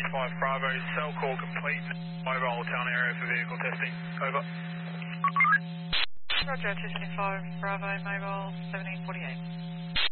275 Bravo, cell call complete. Mobile town area for vehicle testing. Over. Roger, 275 Bravo, mobile 1748.